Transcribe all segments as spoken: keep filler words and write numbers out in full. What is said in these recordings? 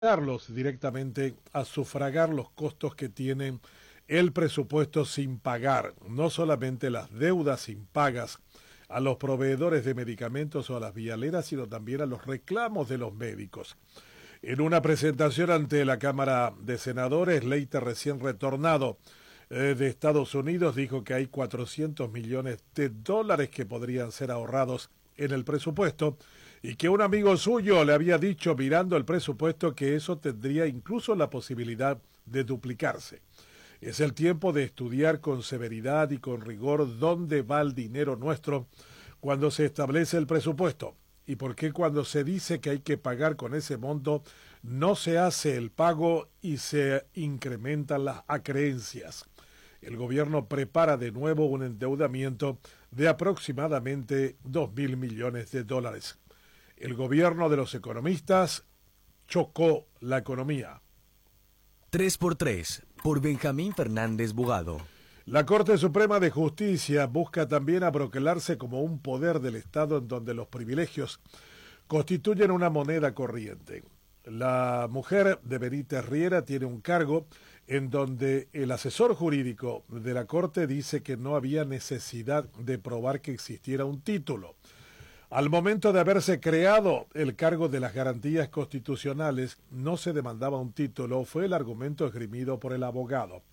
darlos directamente a sufragar los costos que tienen el presupuesto sin pagar, no solamente las deudas impagas a los proveedores de medicamentos o a las vialeras, sino también a los reclamos de los médicos. En una presentación ante la Cámara de Senadores, Leite, recién retornado eh, de Estados Unidos, dijo que hay cuatrocientos millones de dólares que podrían ser ahorrados en el presupuesto y que un amigo suyo le había dicho mirando el presupuesto que eso tendría incluso la posibilidad de duplicarse. Es el tiempo de estudiar con severidad y con rigor dónde va el dinero nuestro cuando se establece el presupuesto y por qué cuando se dice que hay que pagar con ese monto no se hace el pago y se incrementan las acreencias. El gobierno prepara de nuevo un endeudamiento de aproximadamente dos mil millones de dólares. El gobierno de los economistas chocó la economía. tres por tres, por Benjamín Fernández Bugado. La Corte Suprema de Justicia busca también abroquelarse como un poder del Estado en donde los privilegios constituyen una moneda corriente. La mujer de Benítez Riera tiene un cargo en donde el asesor jurídico de la Corte dice que no había necesidad de probar que existiera un título. Al momento de haberse creado el cargo de las garantías constitucionales, no se demandaba un título, fue el argumento esgrimido por el abogado.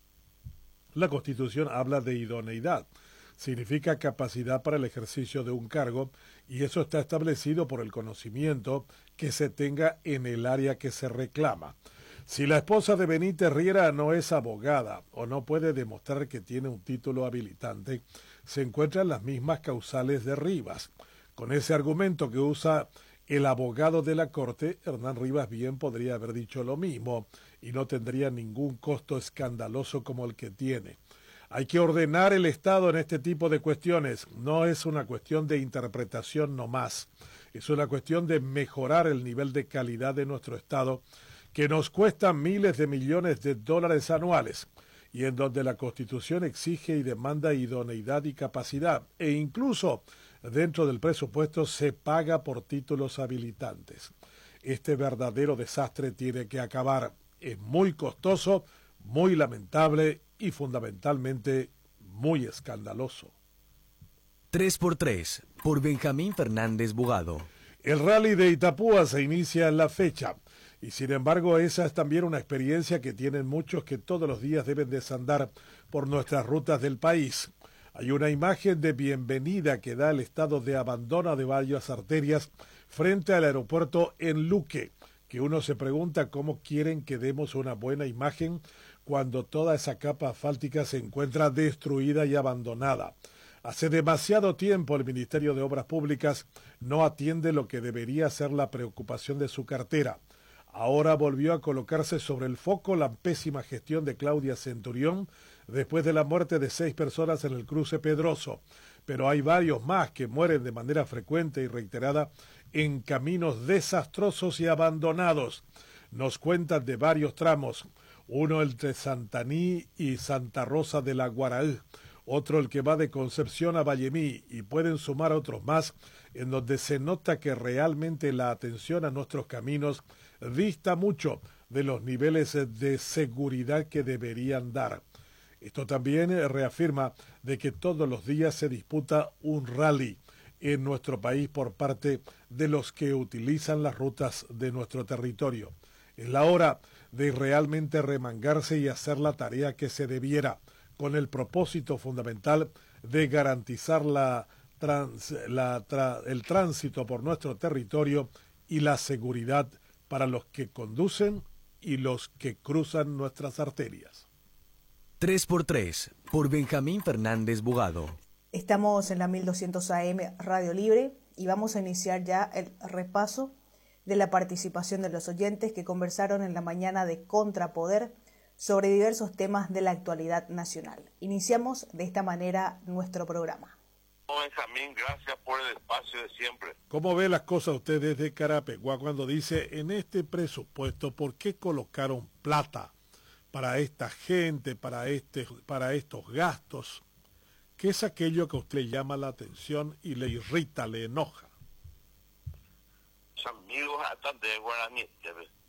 La Constitución habla de idoneidad, significa capacidad para el ejercicio de un cargo, y eso está establecido por el conocimiento que se tenga en el área que se reclama. Si la esposa de Benítez Riera no es abogada o no puede demostrar que tiene un título habilitante, se encuentran las mismas causales de Rivas. Con ese argumento que usa el abogado de la Corte, Hernán Rivas bien podría haber dicho lo mismo y no tendría ningún costo escandaloso como el que tiene. Hay que ordenar el Estado en este tipo de cuestiones. No es una cuestión de interpretación nomás. Es una cuestión de mejorar el nivel de calidad de nuestro Estado, que nos cuesta miles de millones de dólares anuales y en donde la Constitución exige y demanda idoneidad y capacidad, e incluso dentro del presupuesto se paga por títulos habilitantes. Este verdadero desastre tiene que acabar. Es muy costoso, muy lamentable y fundamentalmente muy escandaloso. tres por tres, por Benjamín Fernández Bugado. El rally de Itapúa se inicia en la fecha y sin embargo esa es también una experiencia que tienen muchos que todos los días deben desandar por nuestras rutas del país. Hay una imagen de bienvenida que da el estado de abandono de varias arterias frente al aeropuerto en Luque, que uno se pregunta cómo quieren que demos una buena imagen cuando toda esa capa asfáltica se encuentra destruida y abandonada. Hace demasiado tiempo el Ministerio de Obras Públicas no atiende lo que debería ser la preocupación de su cartera. Ahora volvió a colocarse sobre el foco la pésima gestión de Claudia Centurión después de la muerte de seis personas en el cruce Pedroso. Pero hay varios más que mueren de manera frecuente y reiterada en caminos desastrosos y abandonados. Nos cuentan de varios tramos, uno entre Santaní y Santa Rosa de la Guaraí, otro el que va de Concepción a Vallemí, y pueden sumar otros más en donde se nota que realmente la atención a nuestros caminos dista mucho de los niveles de seguridad que deberían dar. Esto también reafirma de que todos los días se disputa un rally en nuestro país por parte de los que utilizan las rutas de nuestro territorio. Es la hora de realmente remangarse y hacer la tarea que se debiera, con el propósito fundamental de garantizar la trans, la, tra, el tránsito por nuestro territorio y la seguridad para los que conducen y los que cruzan nuestras arterias. tres por tres, por Benjamín Fernández Bugado. Estamos en la mil doscientos A M Radio Libre y vamos a iniciar ya el repaso de la participación de los oyentes que conversaron en la mañana de Contrapoder sobre diversos temas de la actualidad nacional. Iniciamos de esta manera nuestro programa. Benjamín, gracias por el espacio de siempre. ¿Cómo ve las cosas usted desde Carapeguá cuando dice en este presupuesto por qué colocaron plata para esta gente, para este, para estos gastos? ¿Qué es aquello que a usted le llama la atención y le irrita, le enoja? Amigos hasta de Guaraní,